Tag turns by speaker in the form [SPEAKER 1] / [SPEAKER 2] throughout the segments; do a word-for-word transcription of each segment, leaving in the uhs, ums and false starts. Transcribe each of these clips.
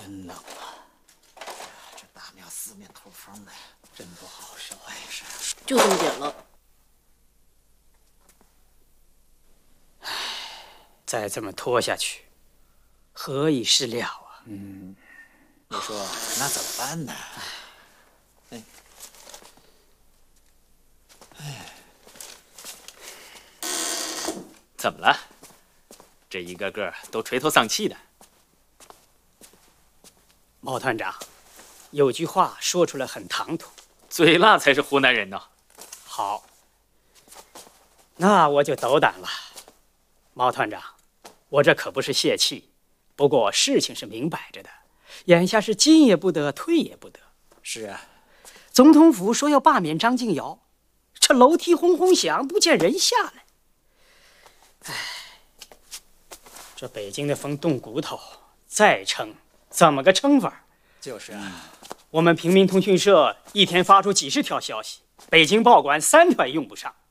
[SPEAKER 1] 真冷啊！这大庙四面透风的，真不好受。哎，是，
[SPEAKER 2] 就这么点了。
[SPEAKER 3] 唉，再这么拖下去，何以是了啊？
[SPEAKER 1] 嗯，你说那怎么办呢？哎，哎，
[SPEAKER 4] 怎么了？这一个个都垂头丧气的。
[SPEAKER 3] 毛团长，有句话说出来很唐突，
[SPEAKER 4] 嘴辣才是湖南人呢。
[SPEAKER 3] 好，那我就斗胆了。毛团长，我这可不是泄气，不过事情是明摆着的，眼下是进也不得，退也不得。
[SPEAKER 1] 是啊，
[SPEAKER 3] 总统府说要罢免张敬尧，这楼梯轰轰响，不见人下来。唉，这北京的风冻骨头，再撑怎么个撑法？
[SPEAKER 1] 就是啊，
[SPEAKER 3] 我们平民通讯社一天发出几十条消息，北京报馆三条也用不上。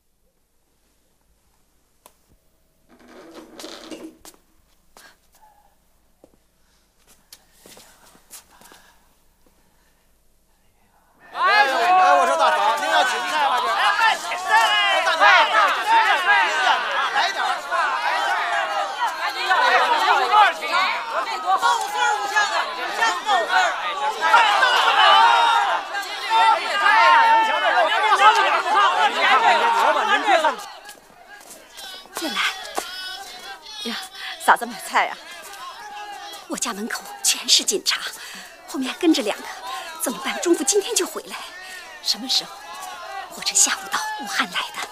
[SPEAKER 1] 哎，我说大嫂，您要芹菜吗？这哎，卖芹菜嘞！大嫂，这芹菜新鲜的，来点儿。哎，您要要要多少斤？我这多豆丝儿五千个，五千豆丝儿。哎，这豆丝儿。这菜呀，能瞧这肉，您瞧这两套，您看看这萝卜，您别看。
[SPEAKER 5] 进来呀，嫂子买菜呀。我家门口全是警察，后面还跟着两个。怎么办？中府今天就回来，什么时候？火车下午到，武汉来的。